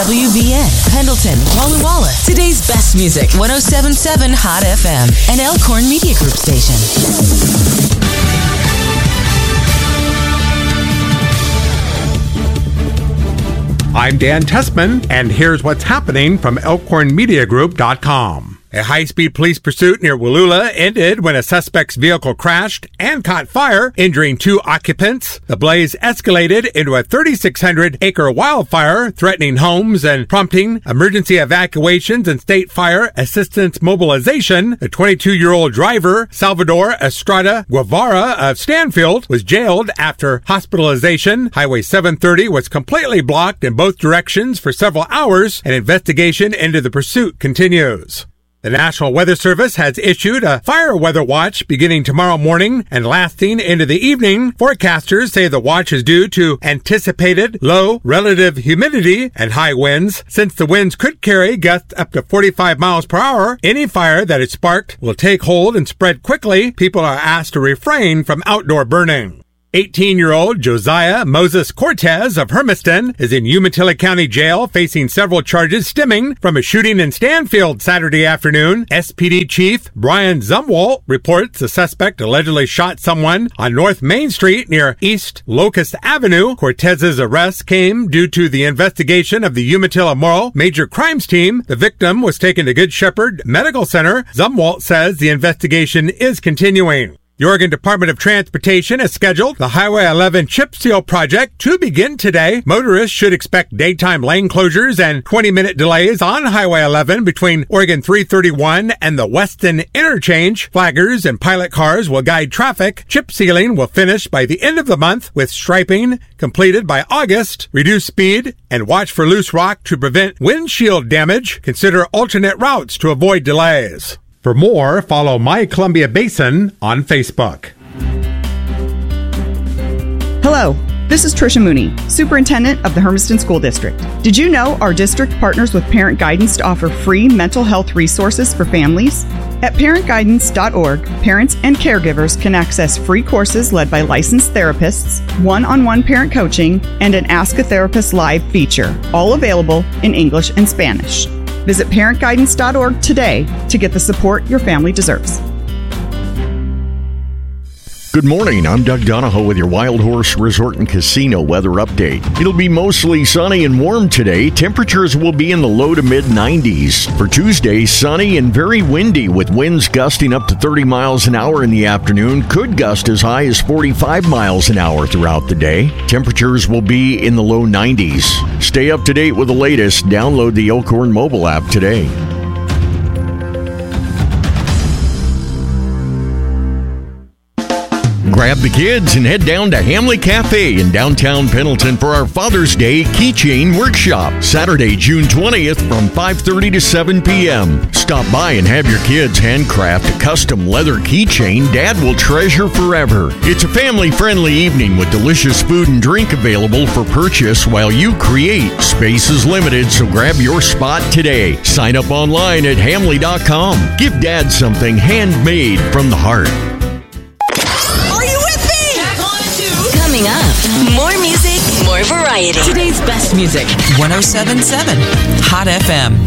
WVN, Pendleton, Walla Walla. Today's best music, 107.7 Hot FM, an Elkhorn Media Group station. I'm Dan Tessman, and here's what's happening from ElkhornMediaGroup.com. A high-speed police pursuit near Wallula ended when a suspect's vehicle crashed and caught fire, injuring 2 occupants. The blaze escalated into a 3,600-acre wildfire, threatening homes and prompting emergency evacuations and state fire assistance mobilization. The 22-year-old driver, Salvador Estrada Guevara of Stanfield, was jailed after hospitalization. Highway 730 was completely blocked in both directions for several hours. An investigation into the pursuit continues. The National Weather Service has issued a fire weather watch beginning tomorrow morning and lasting into the evening. Forecasters say the watch is due to anticipated low relative humidity and high winds. Since the winds could carry gusts up to 45 miles per hour, any fire that is sparked will take hold and spread quickly. People are asked to refrain from outdoor burning. 18-year-old Josiah Moses Cortez of Hermiston is in Umatilla County Jail facing several charges stemming from a shooting in Stanfield Saturday afternoon. SPD Chief Brian Zumwalt reports the suspect allegedly shot someone on North Main Street near East Locust Avenue. Cortez's arrest came due to the investigation of the Umatilla Morrow Major Crimes Team. The victim was taken to Good Shepherd Medical Center. Zumwalt says the investigation is continuing. The Oregon Department of Transportation has scheduled the Highway 11 chip seal project to begin today. Motorists should expect daytime lane closures and 20-minute delays on Highway 11 between Oregon 331 and the Weston Interchange. Flaggers and pilot cars will guide traffic. Chip sealing will finish by the end of the month, with striping completed by August. Reduce speed and watch for loose rock to prevent windshield damage. Consider alternate routes to avoid delays. For more, follow My Columbia Basin on Facebook. Hello, this is Tricia Mooney, Superintendent of the Hermiston School District. Did you know our district partners with Parent Guidance to offer free mental health resources for families? At parentguidance.org, parents and caregivers can access free courses led by licensed therapists, one-on-one parent coaching, and an Ask a Therapist Live feature, all available in English and Spanish. Visit parentguidance.org today to get the support your family deserves. Good morning, I'm Doug Donahoe with your Wild Horse Resort and Casino weather update. It'll be mostly sunny and warm today. Temperatures will be in the low to mid 90s. For Tuesday, sunny and very windy with winds gusting up to 30 miles an hour in the afternoon. Could gust as high as 45 miles an hour throughout the day. Temperatures will be in the low 90s. Stay up to date with the latest. Download the Elkhorn mobile app today. Grab the kids and head down to Hamley Cafe in downtown Pendleton for our Father's Day Keychain Workshop, Saturday, June 20th from 5:30 to 7 p.m. Stop by and have your kids handcraft a custom leather keychain Dad will treasure forever. It's a family-friendly evening with delicious food and drink available for purchase while you create. Space is limited, so grab your spot today. Sign up online at hamley.com. Give Dad something handmade from the heart. Coming up, more music, more variety. Today's best music, 107.7 Hot FM.